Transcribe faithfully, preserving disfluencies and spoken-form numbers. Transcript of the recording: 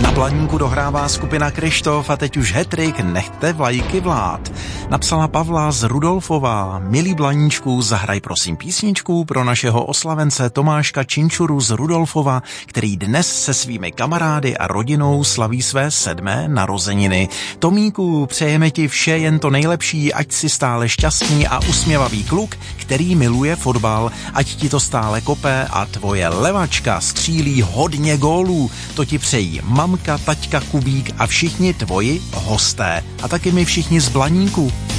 Na Blaníku dohrává skupina Kryštof a teď už hetrik Nechte vlajky vlád. Napsala Pavla z Rudolfova. Milí Blaníčku, zahraj prosím písničku pro našeho oslavence Tomáška Činčuru z Rudolfova, který dnes se svými kamarády a rodinou slaví své sedmé narozeniny. Tomíku, přejeme ti vše jen to nejlepší, ať si stále šťastný a usměvavý kluk, který miluje fotbal, ať ti to stále kope a tvoje levačka střílí hodně gólů. To ti přejí mamka, taťka, Kubík a všichni tvoji hosté. A taky my všichni z Blaníku.